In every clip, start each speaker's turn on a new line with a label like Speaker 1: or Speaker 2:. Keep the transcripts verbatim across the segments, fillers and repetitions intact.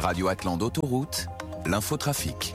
Speaker 1: Radio Atlan d'Autoroute, l'infotrafic.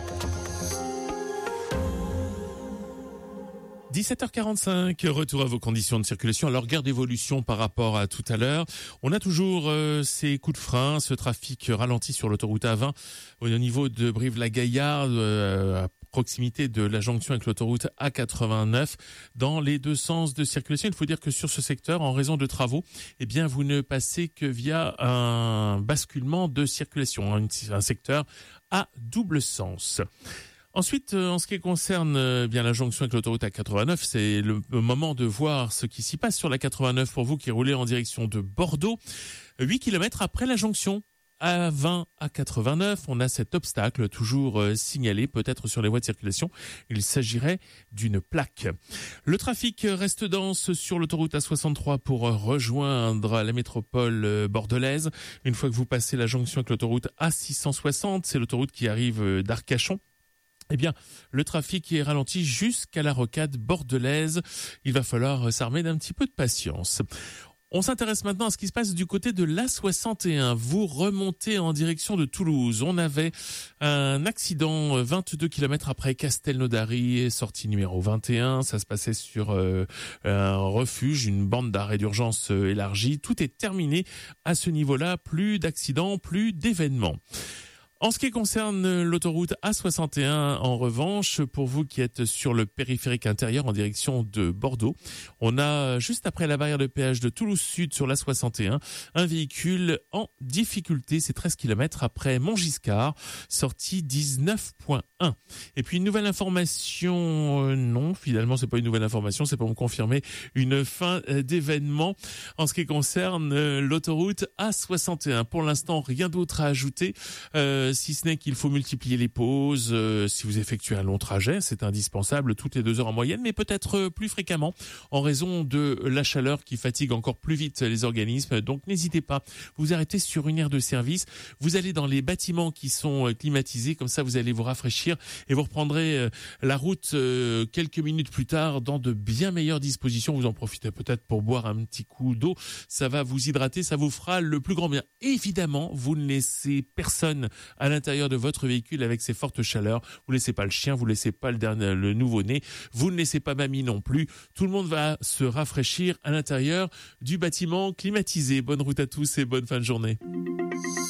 Speaker 2: dix-sept heures quarante-cinq, retour à vos conditions de circulation. Alors, guerre d'évolution par rapport à tout à l'heure. On a toujours euh, ces coups de frein, ce trafic ralenti sur l'autoroute A vingt au niveau de Brive-la-Gaillarde, euh, à proximité de la jonction avec l'autoroute A quatre-vingt-neuf, dans les deux sens de circulation. Il faut dire que sur ce secteur, en raison de travaux, eh bien, vous ne passez que via un basculement de circulation, un, un secteur à double sens. Ensuite, en ce qui concerne euh, bien la jonction avec l'autoroute A quatre-vingt-neuf, c'est le moment de voir ce qui s'y passe sur la quatre-vingt-neuf pour vous qui roulez en direction de Bordeaux. huit kilomètres après la jonction A vingt à quatre-vingt-neuf, on a cet obstacle toujours euh, signalé, peut-être sur les voies de circulation. Il s'agirait d'une plaque. Le trafic reste dense sur l'autoroute A soixante-trois pour rejoindre la métropole euh, bordelaise. Une fois que vous passez la jonction avec l'autoroute A six cent soixante, c'est l'autoroute qui arrive euh, d'Arcachon. Eh bien, le trafic est ralenti jusqu'à la rocade bordelaise. Il va falloir s'armer d'un petit peu de patience. On s'intéresse maintenant à ce qui se passe du côté de l'A soixante et un. Vous remontez en direction de Toulouse. On avait un accident vingt-deux kilomètres après Castelnaudary, sortie numéro vingt et un. Ça se passait sur euh, un refuge, une bande d'arrêt d'urgence élargie. Tout est terminé à ce niveau-là. Plus d'accidents, plus d'événements. En ce qui concerne l'autoroute A soixante et un, en revanche, pour vous qui êtes sur le périphérique intérieur en direction de Bordeaux, on a, juste après la barrière de péage de Toulouse Sud sur l'A soixante et un, un véhicule en difficulté. C'est treize kilomètres après Montgiscard, sortie dix-neuf point un. Et puis une nouvelle information, euh, non, finalement c'est pas une nouvelle information, c'est pour me confirmer une fin d'événement en ce qui concerne euh, l'autoroute A soixante et un. Pour l'instant, rien d'autre à ajouter. Euh, si ce n'est qu'il faut multiplier les pauses euh, si vous effectuez un long trajet, c'est indispensable toutes les deux heures en moyenne, mais peut-être plus fréquemment en raison de la chaleur qui fatigue encore plus vite les organismes. Donc n'hésitez pas, vous arrêtez sur une aire de service, vous allez dans les bâtiments qui sont climatisés, comme ça vous allez vous rafraîchir et vous reprendrez la route euh, quelques minutes plus tard dans de bien meilleures dispositions. Vous en profitez peut-être pour boire un petit coup d'eau, ça va vous hydrater, ça vous fera le plus grand bien. Évidemment, vous ne laissez personne à l'intérieur de votre véhicule avec ces fortes chaleurs. Vous laissez pas le chien, vous laissez pas le dernier, le nouveau-né, vous ne laissez pas mamie non plus. Tout le monde va se rafraîchir à l'intérieur du bâtiment climatisé. Bonne route à tous et bonne fin de journée.